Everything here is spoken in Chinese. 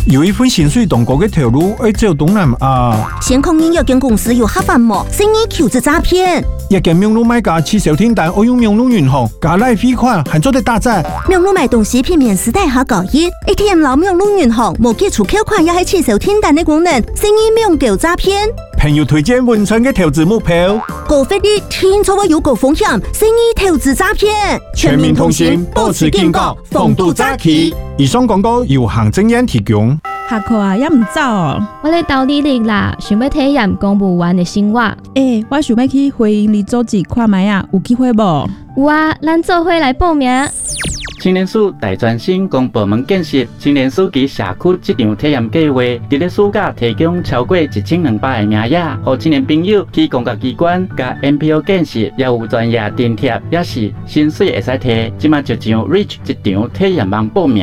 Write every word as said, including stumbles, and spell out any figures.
有一份薪水同高嘅投入，要走东南亚。 先控认有间公司有黑饭膜，生意求职诈骗。 一间名路买家去小订单，我用名路银行加赖汇款，还做得打折。 名路买东西偏免时代下高一 ，A T M 老名路银行冇基础扣款，也係起手订单的功能，生意名叫诈骗。 朋友推荐文春嘅投资目标， 高费率听错話有高風險，生意投資詐騙。 全民同心，保持警覺，防堵詐欺。以上廣告由行政院提供。 下課啊，也唔走哦。 我嚟到你嚟啦，想要體驗公務員的生活。 誒、欸，我想要去回營里組織看賣啊，有機會無？ 有啊，咱做伙來報名。 青年署大專生公部門建設青年署及社區這場體驗計劃，佇咧暑假提供超過一千兩百個名額，讓青年朋友去公家機關甲 N P O 建設，也有專業津貼，也是薪水會使摕。即馬就上 Reach 這場體驗網報名。